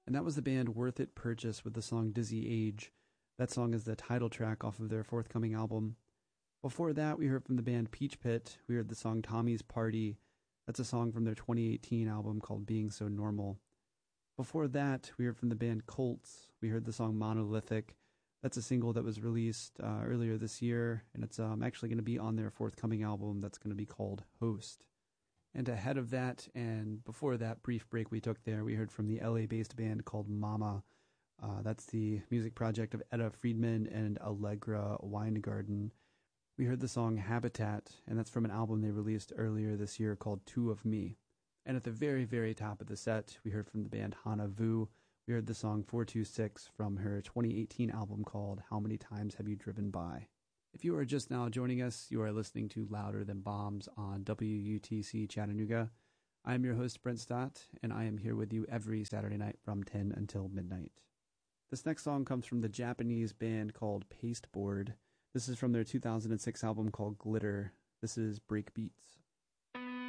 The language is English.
And that was the band Worth It Purchase with the song Dizzy Age. That song is the title track off of their forthcoming album. Before that, we heard from the band Peach Pit. We heard the song Tommy's Party. That's a song from their 2018 album called Being So Normal. Before that, we heard from the band Colts. We heard the song Monolithic. That's a single that was released earlier this year, and it's actually going to be on their forthcoming album that's going to be called Host. And ahead of that, and before that brief break we took there, we heard from the LA-based band called Mama. That's the music project of Etta Friedman and Allegra Weingarten. We heard the song Habitat, and that's from an album they released earlier this year called Two of Me. And at the very, very top of the set, we heard from the band Hana Vu. We heard the song 426 from her 2018 album called How Many Times Have You Driven By? If you are just now joining us, you are listening to Louder Than Bombs on WUTC Chattanooga. I am your host, Brent Stott, and I am here with you every Saturday night from 10 until midnight. This next song comes from the Japanese band called Pasteboard. This is from their 2006 album called Glitter. This is Break Beats.